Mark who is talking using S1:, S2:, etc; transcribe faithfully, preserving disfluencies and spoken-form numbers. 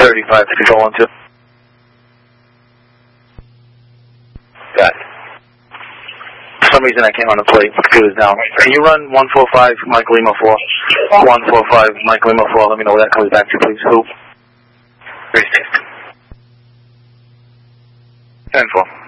S1: thirty-five to control one two. Got it. For some reason I can't run the plate. Computers down. Can you run one four five Mike Lima four? one four five Mike Lima four. Let me know where that comes back to, please. Who? three six. ten four.